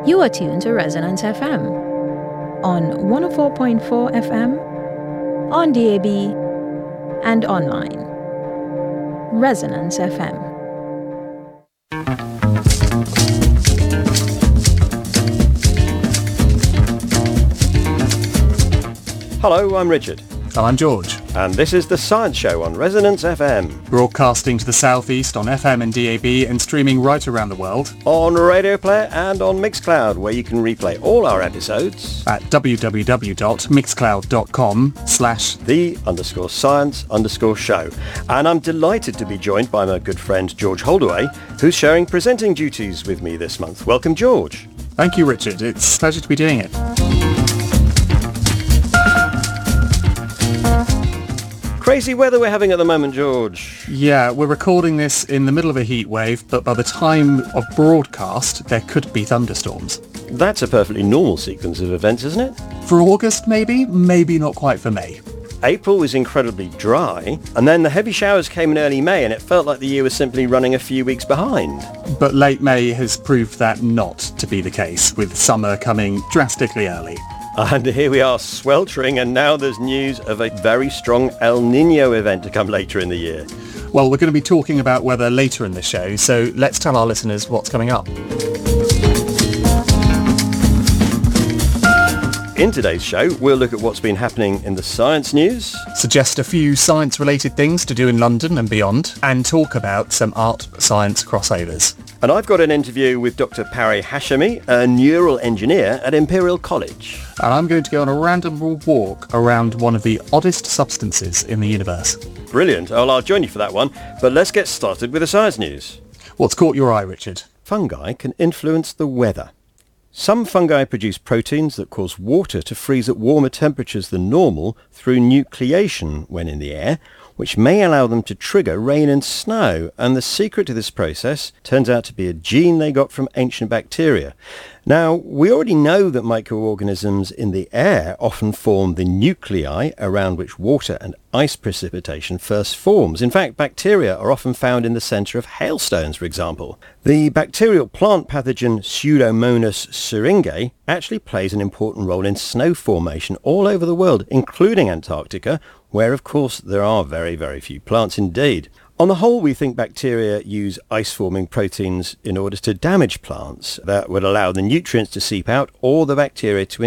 You are tuned to Resonance FM on 104.4 FM, on DAB, and online. Resonance FM. Hello, I'm Richard. And I'm George. And this is The Science Show on Resonance FM. Broadcasting to the southeast on FM and DAB and streaming right around the world. On Radio Player and on Mixcloud, where you can replay all our episodes at www.mixcloud.com/the_science_show. And I'm delighted to be joined by my good friend George Holdaway, who's sharing presenting duties with me this month. Welcome, George. Thank you, Richard. It's a pleasure to be doing it. Crazy weather we're having at the moment, George. Yeah, we're recording this in the middle of a heat wave, but by the time of broadcast, there could be thunderstorms. That's a perfectly normal sequence of events, isn't it? For August, maybe? Maybe not quite for May. April was incredibly dry, and then the heavy showers came in early May, and it felt like the year was simply running a few weeks behind. But late May has proved that not to be the case, with summer coming drastically early. And here we are sweltering, and now there's news of a very strong El Nino event to come later in the year. Well, we're going to be talking about weather later in the show, so let's tell our listeners what's coming up. In today's show, we'll look at what's been happening in the science news, suggest a few science-related things to do in London and beyond, and talk about some art-science crossovers. And I've got an interview with Dr. Pari Hashemi, a neural engineer at Imperial College. And I'm going to go on a random walk around one of the oddest substances in the universe. Brilliant. Well, I'll join you for that one. But let's get started with the science news. What's caught your eye, Richard? Fungi can influence the weather. Some fungi produce proteins that cause water to freeze at warmer temperatures than normal through nucleation when in the air, which may allow them to trigger rain and snow. And the secret to this process turns out to be a gene they got from ancient bacteria. Now, we already know that microorganisms in the air often form the nuclei around which water and ice precipitation first forms. In fact, bacteria are often found in the centre of hailstones, for example. The bacterial plant pathogen Pseudomonas syringae actually plays an important role in snow formation all over the world, including Antarctica, where, of course, there are very, very few plants indeed. On the whole, we think bacteria use ice-forming proteins in order to damage plants that would allow the nutrients to seep out or the bacteria to